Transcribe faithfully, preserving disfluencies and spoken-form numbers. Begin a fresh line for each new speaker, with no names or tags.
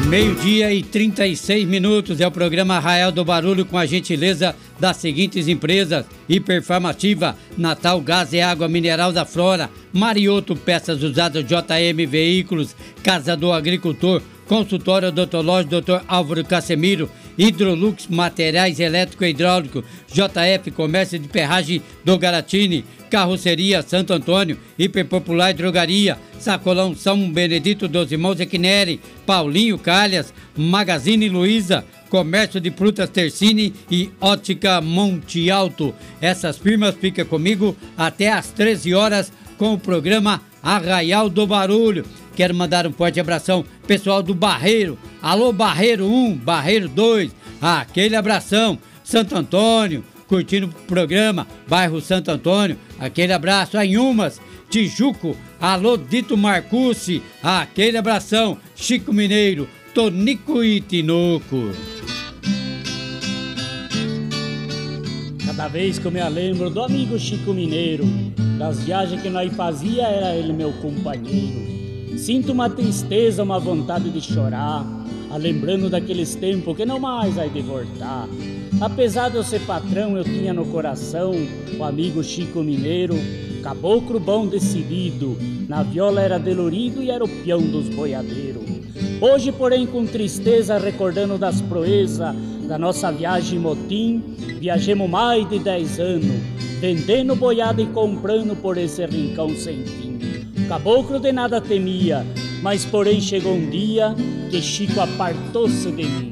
Meio-dia e trinta e seis minutos, é o programa Arraial do Barulho com a gentileza das seguintes empresas: Hiperfarmativa, Natal Gás e Água Mineral da Flora, Marioto Peças Usadas, J M Veículos, Casa do Agricultor, Consultório Odontológico doutor Álvaro Casemiro, Hidrolux Materiais Elétrico e Hidráulico, J F Comércio de Ferragem do Garatini, Carroceria Santo Antônio, Hiperpopular Drogaria, Sacolão São Benedito dos Irmãos Equineri, Paulinho Calhas, Magazine Luiza, Comércio de Frutas Tercini e Ótica Monte Alto. Essas firmas ficam comigo até às treze horas com o programa Arraial do Barulho. Quero mandar um forte abração pessoal do Barreiro. Alô Barreiro um, Barreiro dois, aquele abração. Santo Antônio, curtindo o programa, bairro Santo Antônio, aquele abraço. Anhumas, Tijuco, alô Dito Marcucci, aquele abração. Chico Mineiro, Tonico e Tinoco.
Cada vez que eu me lembro do amigo Chico Mineiro, das viagens que nós fazia, era ele meu companheiro. Sinto uma tristeza, uma vontade de chorar, a lembrando daqueles tempos que não mais vai de voltar. Apesar de eu ser patrão, eu tinha no coração o amigo Chico Mineiro, caboclo bom decidido, na viola era delorido e era o peão dos boiadeiros. Hoje, porém, com tristeza, recordando das proezas da nossa viagem motim, viajemos mais de dez anos, vendendo boiada e comprando por esse rincão sem fim. Caboclo de nada temia, mas porém chegou um dia que Chico apartou-se de mim.